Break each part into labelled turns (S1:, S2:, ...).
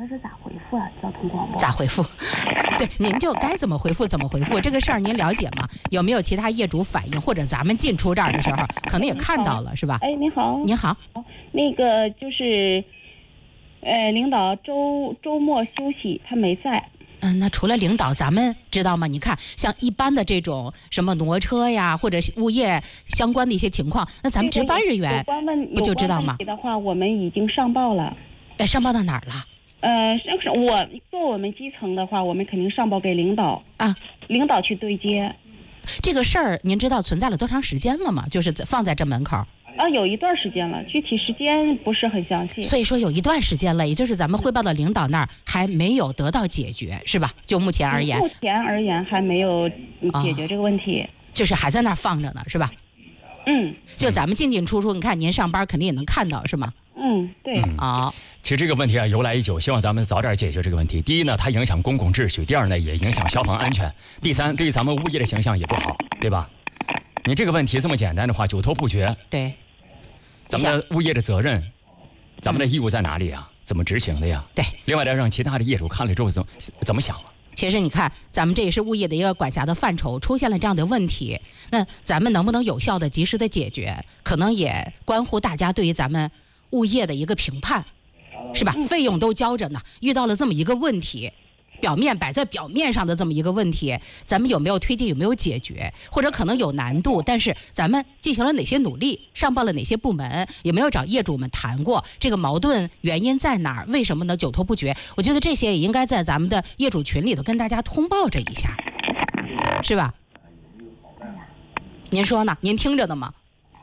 S1: 他是咋回复啊？交通广播
S2: 咋回复？对，您就该怎么回复怎么回复。这个事儿您了解吗？有没有其他业主反映，或者咱们进出这儿的时候可能也看到了，是吧？
S1: 哎，你好。
S2: 您好。
S1: 那个就是，领导周末休息，他没在。
S2: 那除了领导，咱们知道吗？你看，像一般的这种什么挪车呀，或者物业相关的一些情况，那咱们值班人员不就知道吗？
S1: 的话，我们已经上报了。
S2: 上报到哪儿了？
S1: 我们基层的话，我们肯定上报给领导
S2: 啊，
S1: 领导去对接。
S2: 这个事儿您知道存在了多长时间了吗？就是放在这门口。
S1: 有一段时间了，具体时间不是很详细。
S2: 所以说有一段时间了，也就是咱们汇报到领导那儿还没有得到解决，是吧？就目前而言。
S1: 目前而言还没有解决这个问题。
S2: 就是还在那儿放着呢，是吧？就咱们进进出出，你看您上班肯定也能看到，是吗？
S1: 对。
S3: 其实这个问题由来已久，希望咱们早点解决这个问题。第一呢，它影响公共秩序；第二呢，也影响消防安全；第三，对于咱们物业的形象也不好，对吧？你这个问题这么简单的话，久拖不决。
S2: 对。
S3: 咱们的物业的责任，咱们的义务在哪里呀？怎么执行的呀？
S2: 对。
S3: 另外呢，让其他的业主看了之后怎么想了？
S2: 其实你看，咱们这也是物业的一个管辖的范畴，出现了这样的问题，那咱们能不能有效的及时的解决，可能也关乎大家对于咱们物业的一个评判，是吧？费用都交着呢，遇到了这么一个问题，摆在表面上的这么一个问题，咱们有没有推进，有没有解决，或者可能有难度，但是咱们进行了哪些努力，上报了哪些部门，有没有找业主们谈过这个矛盾原因在哪儿，为什么呢久拖不决？我觉得这些也应该在咱们的业主群里头跟大家通报着一下，是吧？您说呢？您听着呢吗？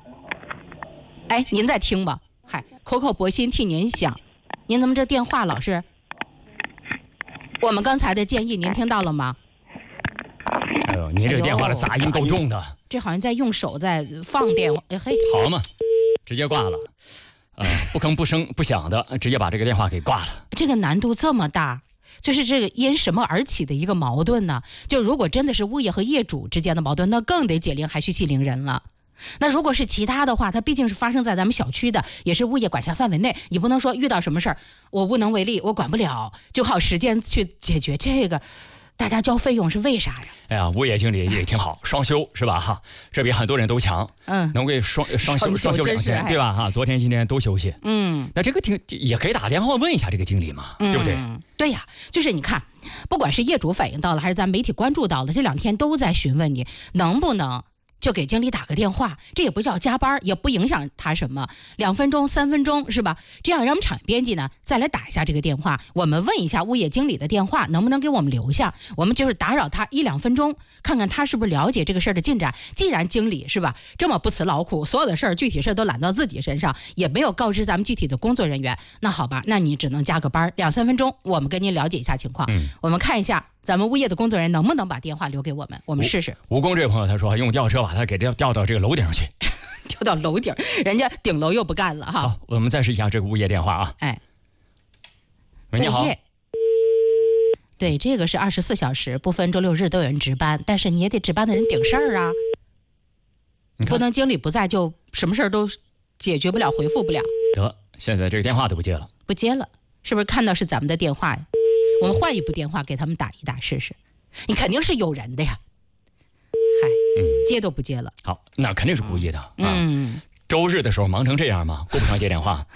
S2: 您在听吗？口口薄心替您想，您怎么这电话老是？我们刚才的建议您听到了吗？
S3: 您这个电话的杂音够重的。
S2: 这好像在用手在放电话。
S3: 好嘛，直接挂了。不吭不声不响的，直接把这个电话给挂了。
S2: 这个难度这么大，就是这个因什么而起的一个矛盾呢？就如果真的是物业和业主之间的矛盾，那更得解铃还须系铃人了。那如果是其他的话，它毕竟是发生在咱们小区的，也是物业管辖范围内，你不能说遇到什么事儿我无能为力，我管不了，就靠时间去解决这个。大家交费用是为啥呀？
S3: 物业经理也挺好，双休是吧？这比很多人都强。能给双休2天，对吧？昨天今天都休息。那这个也可以打电话问一下这个经理嘛，对不对？
S2: 对呀，就是你看，不管是业主反映到了，还是咱媒体关注到了，这2天都在询问你能不能就给经理打个电话，这也不叫加班，也不影响他什么，2分钟3分钟是吧？这样让我们场编辑呢再来打一下这个电话，我们问一下物业经理的电话能不能给我们留下，我们就是打扰他1-2分钟，看看他是不是了解这个事儿的进展。既然经理是吧这么不辞劳苦，所有的事儿具体事儿都揽到自己身上，也没有告知咱们具体的工作人员，那好吧，那你只能加个班2-3分钟，我们跟您了解一下情况。我们看一下咱们物业的工作人员能不能把电话留给我们，我们试试。
S3: 吴工这位朋友他说用吊车把他给吊到这个楼顶上去，
S2: 吊到楼顶，人家顶楼又不干了哈。
S3: 好，我们再试一下这个物业电话啊。喂，你好。
S2: 对，这个是24小时，不分周六日都有人值班，但是你也得值班的人顶事儿啊。不能经理不在就什么事儿都解决不了，回复不了。
S3: 得，现在这个电话都不接了。
S2: 不接了，是不是看到是咱们的电话呀？我们换一部电话给他们打一打试试，你肯定是有人的呀。接都不接了。
S3: 好，那肯定是故意的。周日的时候忙成这样吗？顾不上接电话。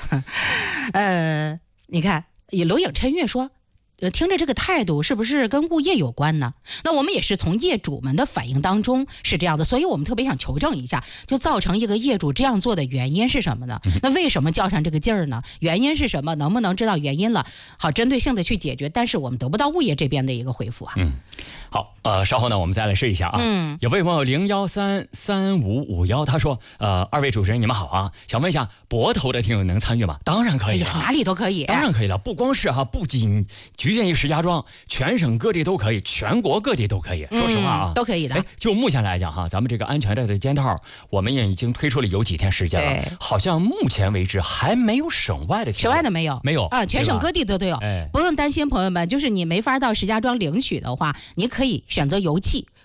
S2: 你看，楼影琛月说，听着这个态度是不是跟物业有关呢？那我们也是从业主们的反应当中是这样的，所以我们特别想求证一下，就造成一个业主这样做的原因是什么呢？那为什么较上这个劲儿呢？原因是什么？能不能知道原因了，好针对性的去解决？但是我们得不到物业这边的一个回复啊。
S3: 好，稍后呢我们再来试一下啊。有位朋友0133551，他说二位主持人你们好啊，想问一下泊头的听友能参与吗？当然可以了，
S2: 哪里都可以，
S3: 当然可以了，不光是不仅局限于石家庄，全省各地都可以，全国各地都可以。说实话啊，
S2: 都可以的。
S3: 就目前来讲咱们这个安全带的肩套，我们也已经推出了有几天时间了，好像目前为止还没有省外的听友。
S2: 省外的没有啊，全省各地都有。不用担心，朋友们，就是你没法到石家庄领取的话，你可以选择邮寄，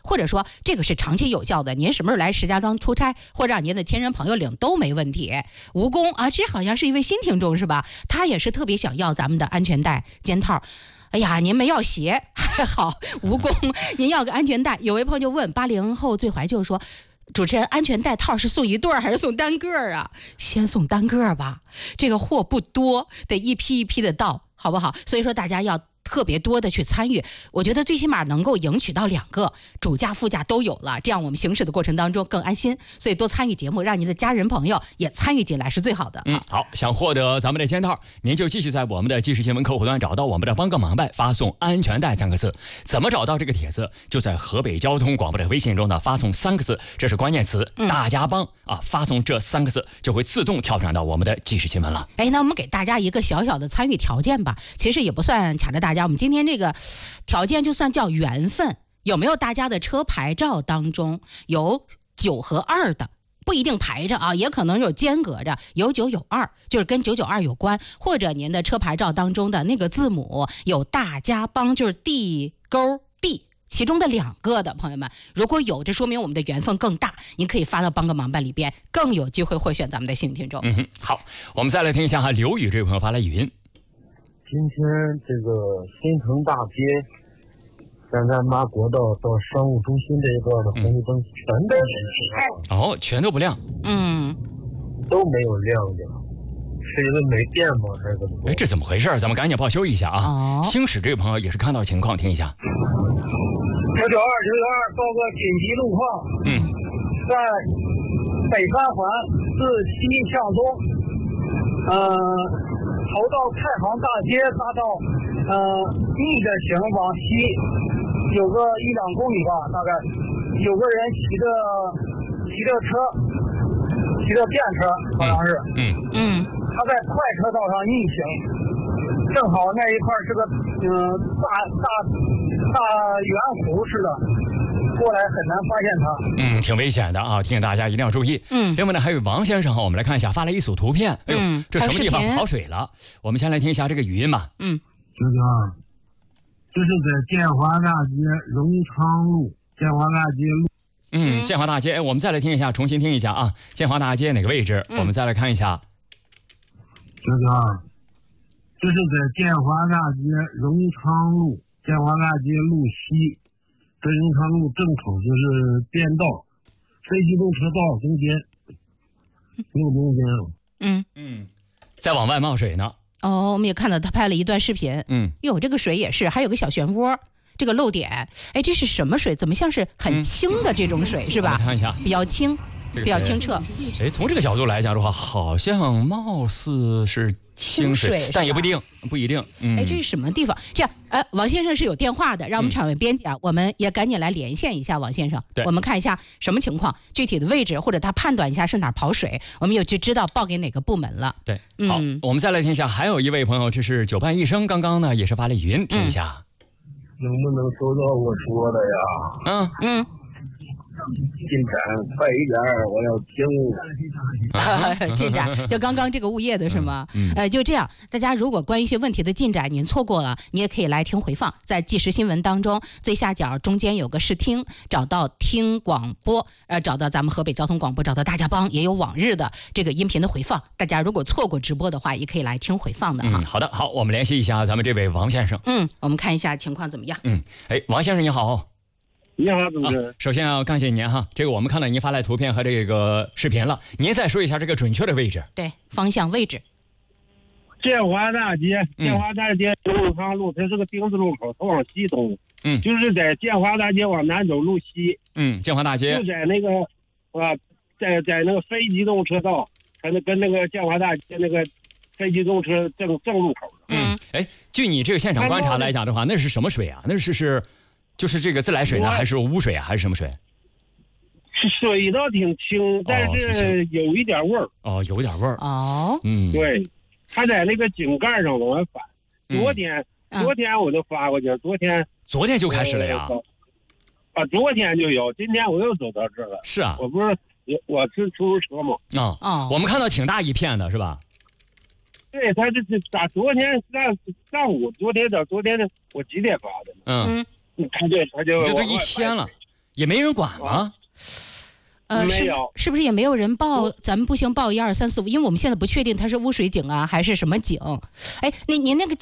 S2: 或者说这个是长期有效的，您什么时候来石家庄出差，或者让您的亲人朋友领都没问题。蜈蚣啊，这好像是一位新听众是吧？他也是特别想要咱们的安全带肩套。哎呀，您没要鞋还好，蜈蚣您要个安全带。有位朋友就问80后最怀旧说，主持人，安全带套是送一对还是送单个啊？先送单个吧，这个货不多，得一批一批的到，好不好？所以说大家要特别多的去参与，我觉得最起码能够赢取到2个，主驾副驾都有了，这样我们行驶的过程当中更安心。所以多参与节目，让您的家人朋友也参与进来是最好的。
S3: 好，想获得咱们的肩套，您就继续在我们的即时新闻客户端找到我们的帮个忙呗，发送安全带3个字。怎么找到这个帖子？就在河北交通广播的微信中呢，发送3个字，这是关键词，大家帮啊，发送这3个字就会自动跳转到我们的即时新闻了。
S2: 那我们给大家一个小小的参与条件吧，其实也不算卡着大家，我们今天这个条件就算叫缘分。有没有大家的车牌照当中有9和2的？不一定排着啊，也可能有间隔着，有9有2，就是跟992有关，或者您的车牌照当中的那个字母有大家帮，就是 D 勾 B 其中的2个的朋友们，如果有，这说明我们的缘分更大，您可以发到帮个忙吧里边，更有机会获选咱们的幸运听众。
S3: 好，我们再来听一下刘宇这位朋友发来语音。
S4: 今天这个新城大街现在马国道到商务中心这一段的红绿灯全都没
S3: 亮，全都不亮，
S4: 都没有亮的，是因为没电吗？还是怎么？
S3: 这怎么回事？咱们赶紧报修一下啊！星矢这位朋友也是看到情况，听一下。
S4: 992报个紧急路况，在北三环自西向东，头到太行大街大道，逆着行往西，有个1-2公里吧，大概有个人骑着电车，好像是，他在快车道上逆行，正好那一块是个大圆弧似的，过来很难发现他。
S3: 挺危险的啊，提醒大家一定要注意。另外呢，还有王先生哈，我们来看一下，发来一组图片。这什么地方跑水了？我们先来听一下这个语音吧。
S4: 这是在建华大街荣昌路建华大街路。
S3: 建华大街，我们再来听一下，重新听一下啊。建华大街哪个位置？我们再来看一下。
S4: 这是在建华大街荣昌路建华大街路西，这荣昌路正口就是变道，非机动车道中间，路中间。
S3: 再往外冒水呢。
S2: 我们也看到他拍了一段视频。哟，这个水也是，还有个小漩涡，这个漏点，这是什么水？怎么像是很清的这种水，是吧？
S3: 看一下，
S2: 比较清，比较清澈。
S3: 从这个角度来讲的话，好像貌似是清水，但也不一定。
S2: 这是什么地方？这样，王先生是有电话的，让我们场外编辑我们也赶紧来连线一下王先生。我们看一下什么情况，具体的位置，或者他判断一下是哪跑水，我们也就知道报给哪个部门了。
S3: 对，好，我们再来听一下，还有一位朋友，这是9伴一生，刚刚呢也是发了语音，听一下。
S4: 能不能收到我说的呀？进展快一点，我要听。
S2: 进展就刚刚这个物业的是吗？就这样，大家如果关于一些问题的进展您错过了，你也可以来听回放，在即时新闻当中最下角中间有个试听，找到听广播，找到咱们河北交通广播，找到大家帮，也有往日的这个音频的回放。大家如果错过直播的话，也可以来听回放的哈。
S3: 好的，好，我们联系一下咱们这位王先生。
S2: 我们看一下情况怎么样。
S3: 王先生你好。
S4: 你好，主持人。
S3: 首先要感谢您哈，这个我们看到您发来图片和这个视频了，您再说一下这个准确的位置。
S2: 对，方向位置。
S4: 建华大街荣昌路，它是个丁字路口，它往西东。就是在建华大街往南走路西。
S3: 建华大街
S4: 就在那个在那个非机动车道，它跟那个建华大街那个非机动车正路口。
S3: 据你这个现场观察来讲的话，那是什么水啊？那是就是这个自来水呢，还是污水啊，还是什么水？
S4: 水倒挺清，但是有一点味儿。
S3: 有一点味儿。
S4: 对，它在那个井盖上往外反。昨天我就发过去，昨天就开始了呀。昨天就有，今天我又走到这儿了。
S3: 是啊，
S4: 我是出租车嘛。
S3: 我们看到挺大一片的是吧？
S4: 对，他这打昨天上午，昨天的我几点发的呢？
S3: 这都一天了， 也没人管吗？
S4: 没有，
S2: 是不是也没有人报？咱们不行报1、2、3、4、5，因为我们现在不确定它是污水井啊还是什么井。哎，您那个